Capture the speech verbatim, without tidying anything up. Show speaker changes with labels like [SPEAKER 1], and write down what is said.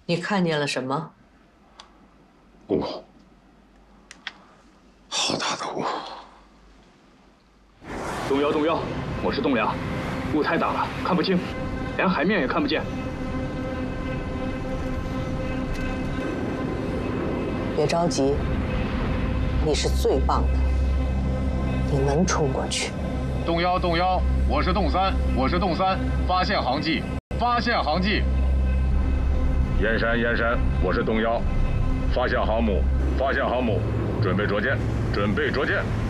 [SPEAKER 1] 你看见了什么？
[SPEAKER 2] 雾，好大的雾！
[SPEAKER 3] 动摇，动摇！我是栋梁，雾太大了，看不清，连海面也看不见。
[SPEAKER 1] 别着急，你是最棒的，你能冲过去。
[SPEAKER 4] 动摇，动摇！我是洞三，我是洞三，发现航迹，发现航迹。
[SPEAKER 2] 燕山，燕山，我是洞幺，发现航母，发现航母，准备着舰，准备着舰。